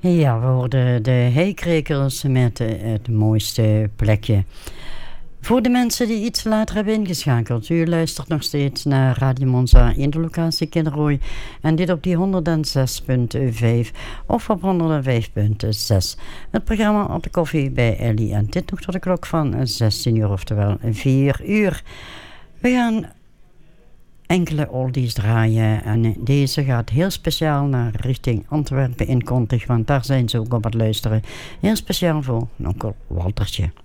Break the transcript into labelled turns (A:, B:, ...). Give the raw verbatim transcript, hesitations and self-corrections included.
A: Ja, we hoorden de heikrekels met uh, het mooiste plekje. Voor de mensen die iets later hebben ingeschakeld, u luistert nog steeds naar Radio Monza in de locatie Kinderooi. En dit op die honderd zes komma vijf of op honderd vijf komma zes. Het programma op de koffie bij Ellie. En dit nog tot de klok van zestien uur, oftewel vier uur. We gaan enkele oldies draaien en deze gaat heel speciaal naar richting Antwerpen in Kontig, want daar zijn ze ook op het luisteren. Heel speciaal voor onkel Waltertje.